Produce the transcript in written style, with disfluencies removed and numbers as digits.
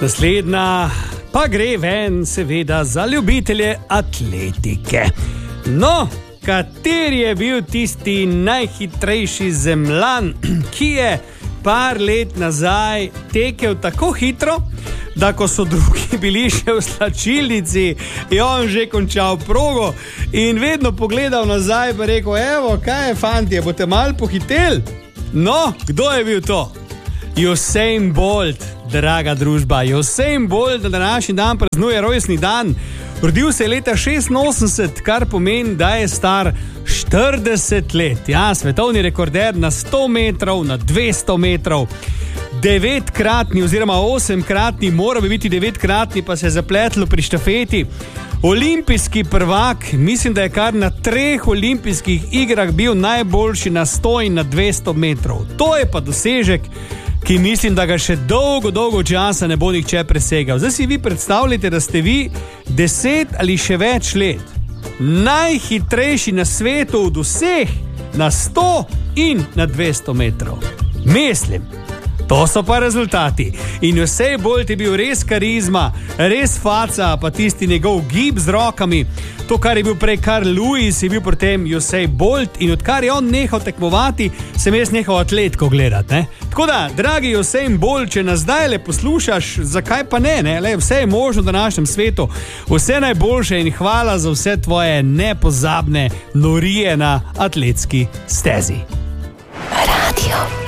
Naslednja pa gre ven seveda za ljubitelje atletike. No, kateri je bil tisti najhitrejši Zemljan, ki je par let nazaj tekel tako hitro, da ko so drugi bili še v slačilnici, je on že končal progo in vedno pogledal nazaj pa rekel, evo, kaj je, fantje, boste malo pohiteli? No, kdo je bil to? Usain Bolt, draga družba. Usain Bolt na današnji dan praznuje rojstni dan. Rodil se je leta 86, kar pomeni, da je star 40 let. Ja, svetovni rekorder na 100 metrov, na 200 metrov. 9-kratni oziroma 8-kratni, mora bi biti 9-kratni, pa se je zapletlo pri štafeti. Olimpijski prvak, mislim, da je kar na 3 olimpijskih igrah bil najboljši na 100 in na 200 metrov. To je pa dosežek, ki mislim, da ga še dolgo časa ne bo nihče presegal. Zdaj si vi predstavljate, da ste vi 10 ali še več let najhitrejši na svetu od vseh na 100 in na 200 metrov. Mislim, to so pa rezultati. In Usain Bolt je bil res karizma, res faca, pa tisti njegov gib z rokami. To, kar je bil prej Carl Lewis, je bil potem Usain Bolt in odkar je on nehal tekmovati, sem jaz nehal atletko gledati, ne? Tako da, dragi Usain Bolt, če nas zdaj le poslušaš, zakaj pa ne? Le, vse je možno v današnjem svetu. Vse najboljše in hvala za vse tvoje nepozabne norije na atletski stezi. Radio